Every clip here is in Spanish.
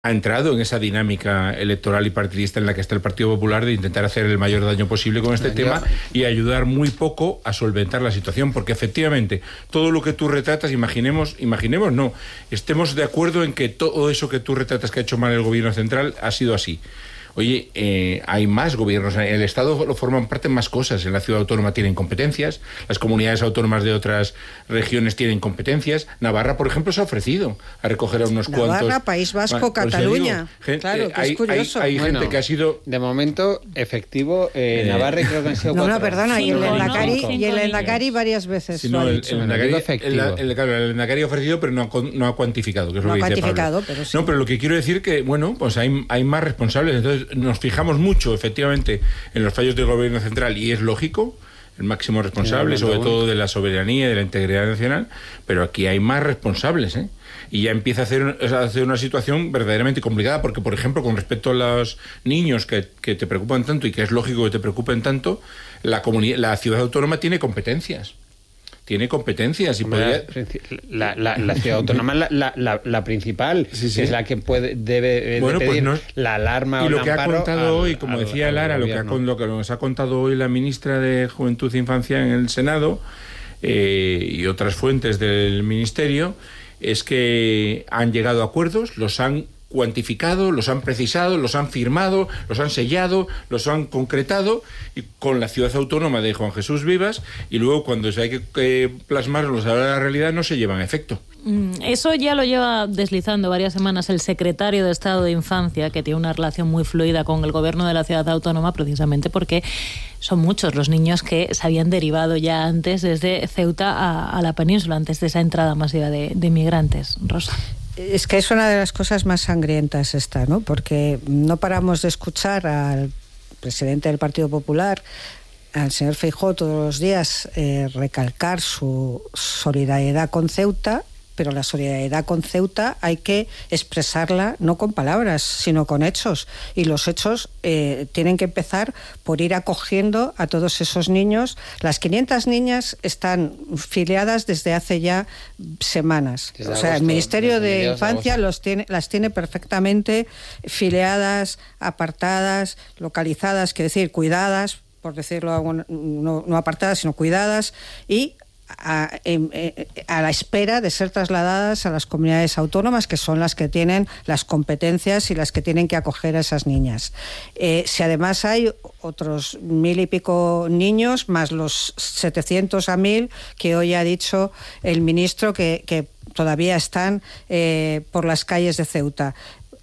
ha entrado en esa dinámica electoral y partidista en la que está el Partido Popular de intentar hacer el mayor daño posible con este tema y ayudar muy poco a solventar la situación, porque efectivamente todo lo que tú retratas, imaginemos no, estemos de acuerdo en que todo eso que tú retratas que ha hecho mal el gobierno central ha sido así. Oye, hay más gobiernos, en el Estado lo forman parte más cosas, en la ciudad autónoma tienen competencias, las comunidades autónomas de otras regiones tienen competencias, Navarra, por ejemplo, se ha ofrecido a recoger a unos cuantos... Navarra, País Vasco, Cataluña, claro, que es curioso. Hay gente que ha sido... De momento, efectivo, Navarra, y creo que han sido 4. No, perdona, y el Endacari varias veces lo ha dicho. El Endacari ha ofrecido, pero no ha cuantificado, que es lo que dice Pablo. Pero sí. No, pero lo que quiero decir que, bueno, pues hay más responsables, entonces nos fijamos mucho, efectivamente, en los fallos del gobierno central, y es lógico, el máximo responsable, sobre todo de la soberanía y de la integridad nacional, pero aquí hay más responsables, ¿eh? Y ya empieza a hacer una situación verdaderamente complicada, porque, por ejemplo, con respecto a los niños que te preocupan tanto, y que es lógico que te preocupen tanto, la ciudad autónoma tiene competencias. Tiene competencias y podría... la ciudad autónoma la principal, sí. Es la que debe pedir la alarma y o lo el que amparo ha contado hoy, como decía Lara, lo que nos ha contado hoy la ministra de Juventud e Infancia en el Senado y otras fuentes del Ministerio, es que han llegado a acuerdos, los han cuantificado, los han precisado, los han firmado, los han sellado, los han concretado, y con la ciudad autónoma de Juan Jesús Vivas, y luego cuando hay que plasmarlos a la realidad no se llevan a efecto. Eso ya lo lleva deslizando varias semanas el secretario de Estado de Infancia, que tiene una relación muy fluida con el gobierno de la ciudad autónoma, precisamente porque son muchos los niños que se habían derivado ya antes desde Ceuta a la península, antes de esa entrada masiva de inmigrantes. Rosa. Es que es una de las cosas más sangrientas esta, ¿no? Porque no paramos de escuchar al presidente del Partido Popular, al señor Feijóo, todos los días recalcar su solidaridad con Ceuta, pero la solidaridad con Ceuta hay que expresarla no con palabras, sino con hechos. Y los hechos tienen que empezar por ir acogiendo a todos esos niños. Las 500 niñas están filiadas desde hace ya semanas. O sea, el Ministerio de Infancia las tiene perfectamente filiadas, apartadas, localizadas, quiero decir, cuidadas, por decirlo, no apartadas, sino cuidadas, y a la espera de ser trasladadas a las comunidades autónomas, que son las que tienen las competencias y las que tienen que acoger a esas niñas. Si además hay otros 1.000 y pico niños, más los 700 a 1.000 que hoy ha dicho el ministro que todavía están por las calles de Ceuta.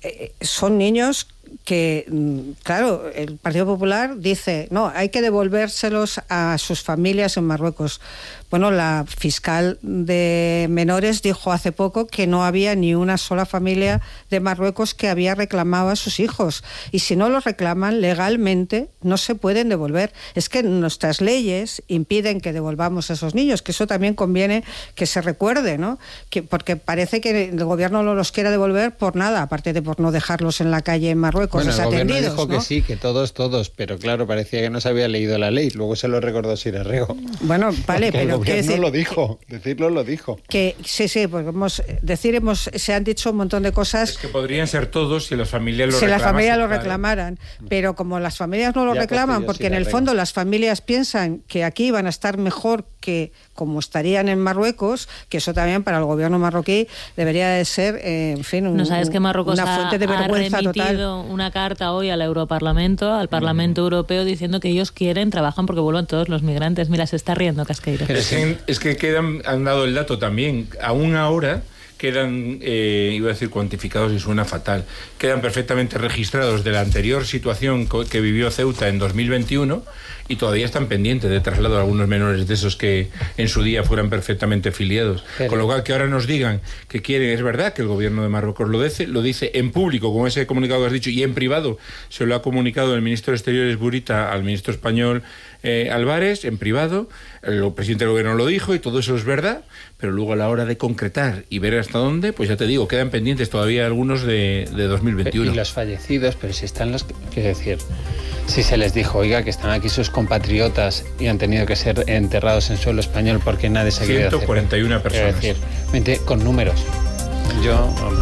Son niños que, claro, el Partido Popular dice, no, hay que devolvérselos a sus familias en Marruecos. Bueno, la fiscal de menores dijo hace poco que no había ni una sola familia de Marruecos que había reclamado a sus hijos. Y si no los reclaman legalmente, no se pueden devolver. Es que nuestras leyes impiden que devolvamos a esos niños, que eso también conviene que se recuerde, ¿no? Porque parece que el gobierno no los quiera devolver por nada, aparte de por no dejarlos en la calle en Marruecos desatendidos. Bueno, el gobierno dijo, ¿no? Que sí, que todos, pero claro, parecía que no se había leído la ley. Luego se lo recordó Sirarrego. Bueno, vale, pero lo dijo, decirlo lo dijo. Que sí, pues se han dicho un montón de cosas. Es que podrían ser todos si las familias lo reclamaran, pero como las familias no lo reclaman, porque en el fondo las familias piensan que aquí van a estar mejor que como estarían en Marruecos, que eso también para el gobierno marroquí debería de ser, en fin, ¿No sabes que Marruecos una fuente de vergüenza total? Ha remitido una carta hoy al Europarlamento, al Parlamento Europeo, diciendo que ellos trabajan porque vuelvan todos los migrantes. Mira, se está riendo Casqueiro. Es que han dado el dato también, aún ahora quedan, iba a decir cuantificados y suena fatal, quedan perfectamente registrados de la anterior situación que vivió Ceuta en 2021 y todavía están pendientes de traslado a algunos menores de esos que en su día fueran perfectamente filiados. Pero, con lo cual que ahora nos digan que quieren, es verdad que el gobierno de Marruecos lo dice en público, como ese comunicado que has dicho, y en privado se lo ha comunicado el ministro de Exteriores Burita al ministro español Álvarez, en privado, el presidente del gobierno lo dijo y todo eso es verdad, pero luego a la hora de concretar y ver hasta dónde, pues ya te digo, quedan pendientes todavía algunos de 2021. Y los fallecidos, pero si están los... Quiero decir, si se les dijo, oiga, que están aquí sus compatriotas y han tenido que ser enterrados en suelo español porque nadie se ha querido hacer. 141 personas. Quiero decir, con números. Vamos...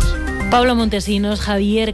Pablo Montesinos, Javier